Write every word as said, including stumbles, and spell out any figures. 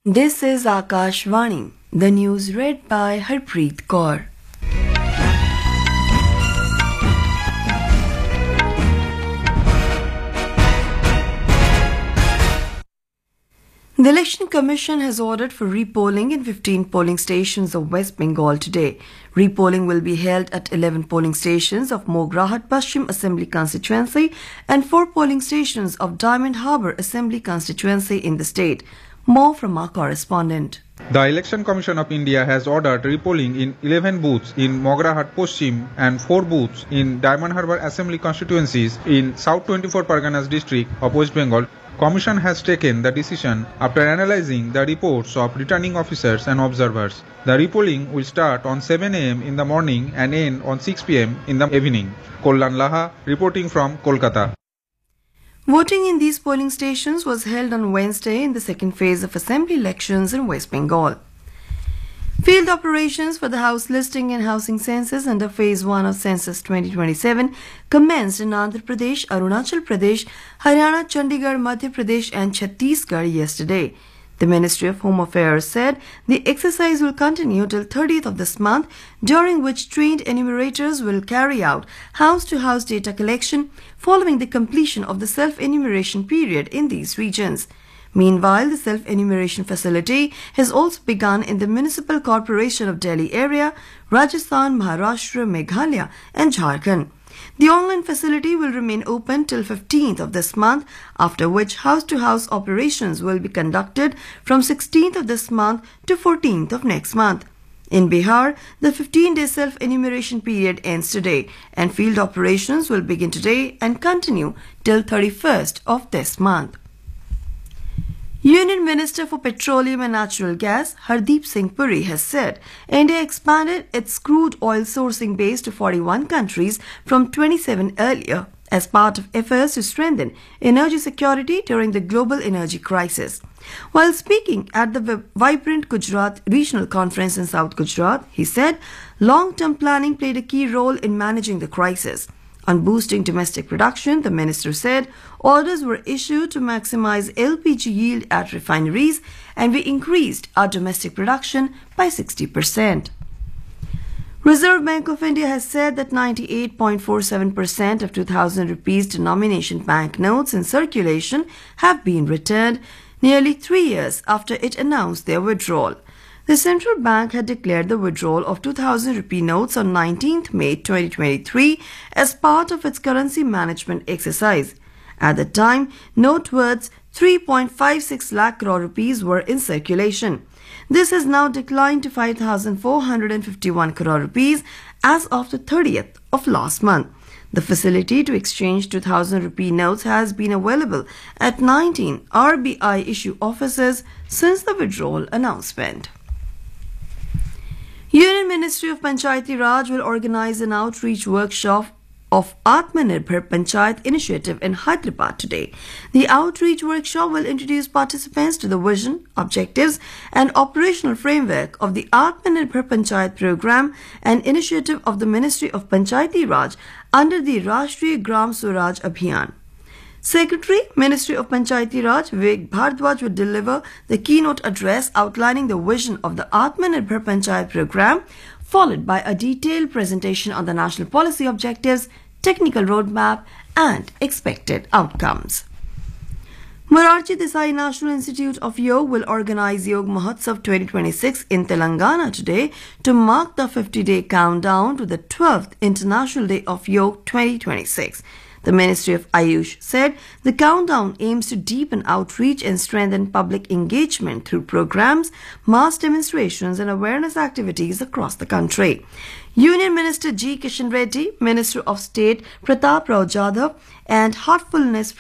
This is Akashvani, the news read by Harpreet Kaur. The Election Commission has ordered for repolling in fifteen polling stations of West Bengal today. Repolling will be held at eleven polling stations of Mograhat Paschim Assembly Constituency and four polling stations of Diamond Harbour Assembly Constituency in the state. More from our correspondent. The Election Commission of India has ordered repolling in eleven booths in Mograhat Paschim and four booths in Diamond Harbour Assembly constituencies in South twenty-four Parganas district of West Bengal. Commission has taken the decision after analyzing the reports of returning officers and observers. The repolling will start on seven a m in the morning and end on six p m in the evening. Kollan Laha reporting from Kolkata. Voting in these polling stations was held on Wednesday in the second phase of assembly elections in West Bengal. Field operations for the house listing and housing census under Phase one of Census twenty twenty-seven commenced in Andhra Pradesh, Arunachal Pradesh, Haryana, Chandigarh, Madhya Pradesh and Chhattisgarh yesterday. The Ministry of Home Affairs said the exercise will continue till thirtieth of this month, during which trained enumerators will carry out house-to-house data collection following the completion of the self-enumeration period in these regions. Meanwhile, the self-enumeration facility has also begun in the Municipal Corporation of Delhi area, Rajasthan, Maharashtra, Meghalaya and Jharkhand. The online facility will remain open till fifteenth of this month, after which house-to-house operations will be conducted from sixteenth of this month to fourteenth of next month. In Bihar, the fifteen-day self-enumeration period ends today, and field operations will begin today and continue till thirty-first of this month. Union Minister for Petroleum and Natural Gas, Hardeep Singh Puri, has said India expanded its crude oil sourcing base to forty-one countries from twenty-seven earlier as part of efforts to strengthen energy security during the global energy crisis. While speaking at the Vibrant Gujarat Regional Conference in South Gujarat, he said long-term planning played a key role in managing the crisis. On boosting domestic production, the minister said orders were issued to maximize L P G yield at refineries, and we increased our domestic production by sixty percent. Reserve Bank of India has said that ninety-eight point four seven percent of two thousand rupees denomination banknotes in circulation have been returned, nearly three years after it announced their withdrawal. The central bank had declared the withdrawal of two thousand rupee notes on nineteenth May twenty twenty-three as part of its currency management exercise. At the time, note worth three point five six lakh crore rupees were in circulation. This has now declined to five thousand four hundred fifty-one crore rupees as of the thirtieth of last month. The facility to exchange two thousand rupee notes has been available at nineteen R B I issue offices since the withdrawal announcement. Union Ministry of Panchayati Raj will organize an outreach workshop of Atmanirbhar Panchayat initiative in Hyderabad today. The outreach workshop will introduce participants to the vision, objectives and operational framework of the Atmanirbhar Panchayat program, an initiative of the Ministry of Panchayati Raj under the Rashtriya Gram Swaraj Abhiyan. Secretary, Ministry of Panchayati Raj, Vivek Bhardwaj will deliver the keynote address outlining the vision of the Atmanirbhar Panchayat program, followed by a detailed presentation on the national policy objectives, technical roadmap and expected outcomes. Morarji Desai National Institute of Yoga will organize Yoga Mahotsav twenty twenty-six in Telangana today to mark the fifty-day countdown to the twelfth International Day of Yoga twenty twenty-six. The Ministry of Ayush said the countdown aims to deepen outreach and strengthen public engagement through programs, mass demonstrations and awareness activities across the country. Union Minister G. Kishan Reddy, Minister of State Pratap Rao Jadhav and Heartfulness